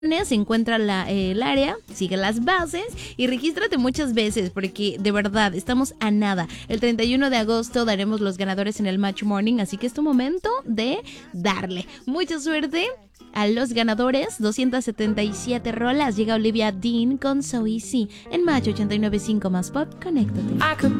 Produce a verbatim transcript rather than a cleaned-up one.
Se encuentra la, eh, el área, sigue las bases y regístrate muchas veces porque de verdad estamos a nada. El treinta y uno de agosto daremos los ganadores en el Match Morning, así que es tu momento de darle. Mucha suerte a los ganadores. Doscientas setenta y siete rolas. Llega Olivia Dean con So Easy en Match ochenta y nueve punto cinco más Pop. Conéctate.